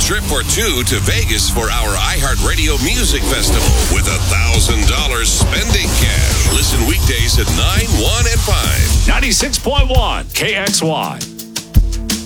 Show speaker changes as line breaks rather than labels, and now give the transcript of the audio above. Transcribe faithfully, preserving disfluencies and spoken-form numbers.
trip or two to Vegas for our iHeartRadio Music Festival with a one thousand dollars spending cash. Listen weekdays at nine, one, and five.
ninety-six point one K X Y.